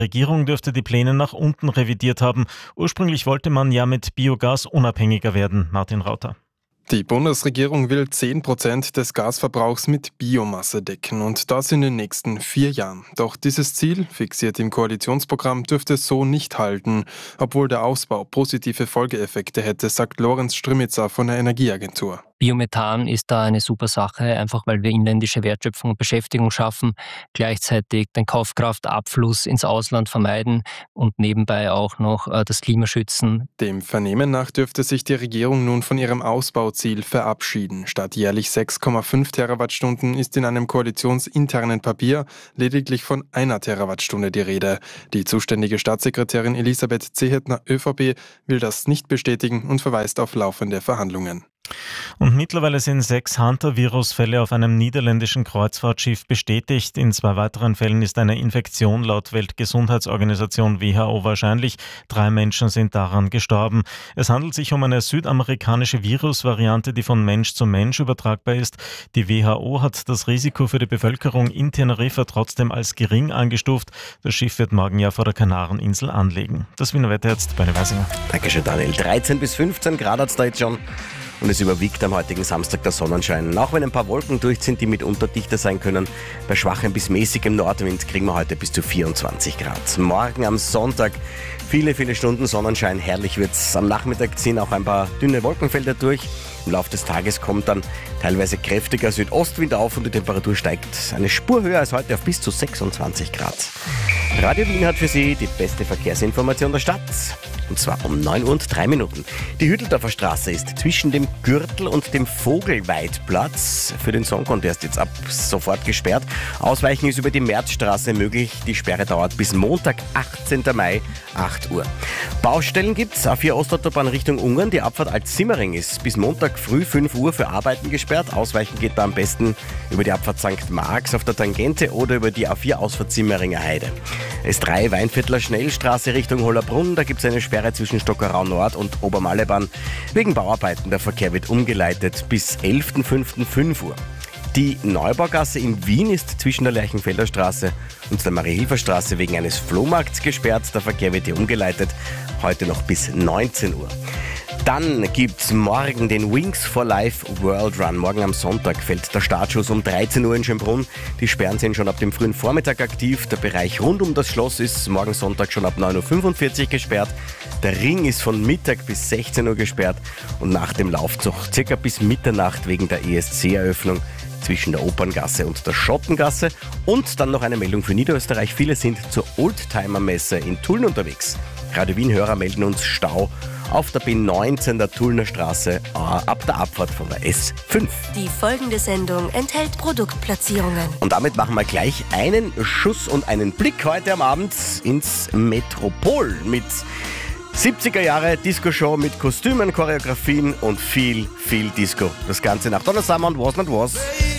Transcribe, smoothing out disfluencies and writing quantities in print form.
Die Regierung dürfte die Pläne nach unten revidiert haben. Ursprünglich wollte man ja mit Biogas unabhängiger werden. Martin Rauter. Die Bundesregierung will 10% des Gasverbrauchs mit Biomasse decken und das in den nächsten 4 Jahren. Doch dieses Ziel, fixiert im Koalitionsprogramm, dürfte so nicht halten, obwohl der Ausbau positive Folgeeffekte hätte, sagt Lorenz Strimmitzer von der Energieagentur. Biomethan ist da eine super Sache, einfach weil wir inländische Wertschöpfung und Beschäftigung schaffen, gleichzeitig den Kaufkraftabfluss ins Ausland vermeiden und nebenbei auch noch das Klima schützen. Dem Vernehmen nach dürfte sich die Regierung nun von ihrem Ausbauziel verabschieden. Statt jährlich 6,5 Terawattstunden ist in einem koalitionsinternen Papier lediglich von 1 Terawattstunde die Rede. Die zuständige Staatssekretärin Elisabeth Zehetner, ÖVP, will das nicht bestätigen und verweist auf laufende Verhandlungen. Und mittlerweile sind 6 Hantavirus-Fälle auf einem niederländischen Kreuzfahrtschiff bestätigt. In 2 weiteren Fällen ist eine Infektion laut Weltgesundheitsorganisation WHO wahrscheinlich. 3 Menschen sind daran gestorben. Es handelt sich um eine südamerikanische Virusvariante, die von Mensch zu Mensch übertragbar ist. Die WHO hat das Risiko für die Bevölkerung in Teneriffa trotzdem als gering eingestuft. Das Schiff wird morgen ja vor der Kanareninsel anlegen. Das Wiener Wetter jetzt bei Weisinger. Dankeschön, Daniel. 13 bis 15 Grad hat es da jetzt schon. Und es überwiegt am heutigen Samstag der Sonnenschein. Auch wenn ein paar Wolken durchziehen, die mitunter dichter sein können. Bei schwachem bis mäßigem Nordwind kriegen wir heute bis zu 24 Grad. Morgen am Sonntag viele Stunden Sonnenschein. Herrlich wird's. Am Nachmittag ziehen auch ein paar dünne Wolkenfelder durch. Im Laufe des Tages kommt dann teilweise kräftiger Südostwind auf und die Temperatur steigt eine Spur höher als heute auf bis zu 26 Grad. Radio Wien hat für Sie die beste Verkehrsinformation der Stadt. Und zwar um 9 Uhr und 3 Minuten. Die Hütteldorfer Straße ist zwischen dem Gürtel und dem Vogelweidplatz für den Song Contest jetzt ab sofort gesperrt. Ausweichen ist über die Märzstraße möglich. Die Sperre dauert bis Montag, 18. Mai, 8 Uhr. Baustellen gibt's. A4 Ostautobahn Richtung Ungarn. Die Abfahrt Alt-Simmering ist bis Montag früh 5 Uhr für Arbeiten gesperrt. Ausweichen geht da am besten über die Abfahrt St. Marx auf der Tangente oder über die A4 Ausfahrt Simmeringer Heide. S3 Weinviertler Schnellstraße Richtung Hollabrunn. Da gibt's eine Sperre zwischen Stockerau Nord und Obermalebahn. Wegen Bauarbeiten. Der Verkehr wird umgeleitet bis 11.05. Uhr. Die Neubaugasse in Wien ist zwischen der Lerchenfelder Straße und der Marie-Hilfer-Straße wegen eines Flohmarkts gesperrt. Der Verkehr wird hier umgeleitet. Heute noch bis 19 Uhr. Dann gibt's morgen den Wings for Life World Run. Morgen am Sonntag fällt der Startschuss um 13 Uhr in Schönbrunn. Die Sperren sind schon ab dem frühen Vormittag aktiv. Der Bereich rund um das Schloss ist morgen Sonntag schon ab 9.45 Uhr gesperrt. Der Ring ist von Mittag bis 16 Uhr gesperrt und nach dem Laufzug circa bis Mitternacht wegen der ESC-Eröffnung zwischen der Operngasse und der Schottengasse. Und dann noch eine Meldung für Niederösterreich. Viele sind zur Oldtimer-Messe in Tulln unterwegs. Radio Wien-Hörer melden uns Stau auf der B19 der Tullner Straße ab der Abfahrt von der S5. Die folgende Sendung enthält Produktplatzierungen. Und damit machen wir gleich einen Schuss und einen Blick heute am Abend ins Metropol mit 70er Jahre Disco-Show mit Kostümen, Choreografien und viel Disco. Das Ganze nach Donna Summer und Was Not Was.